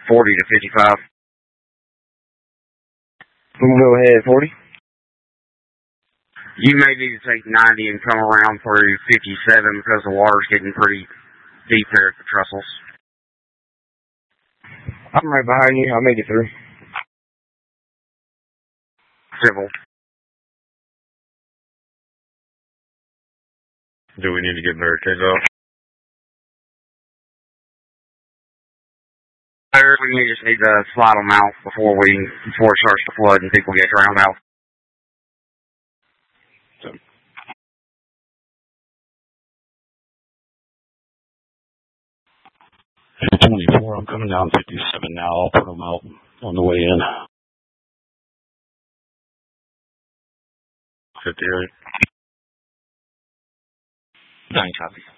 40 to 55. I'm going to go ahead, 40. You may need to take 90 and come around through 57 because the water's getting pretty deep there at the trestles. I'm right behind you. I'll make it through. Civil. Do we need to get barricades out? We just need to slide them out before it starts to flood and people get drowned out. So. 24, I'm coming down 57 now. I'll put them out on the way in. 58. 9 copy.